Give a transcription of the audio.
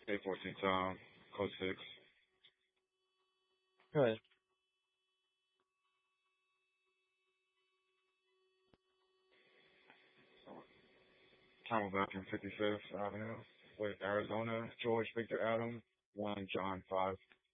814 Tom, code 6. Good. Camelback in 55th Avenue with Arizona, George Victor Adam, 1 John 5.